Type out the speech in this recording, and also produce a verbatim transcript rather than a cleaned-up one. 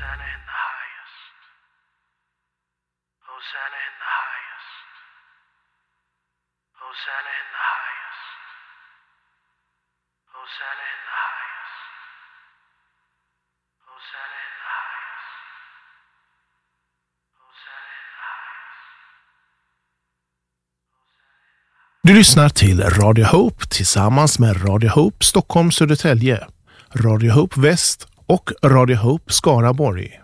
Hosanna in the highest. Hosanna in the highest. Hosanna in the highest. Hosanna in the highest. Hosanna in the highest. Hosanna in the highest. Du lyssnar till Radio Hope tillsammans med Radio Hope Stockholm Södertälje, Radio Hope Väst och Radio Hope Skaraborg.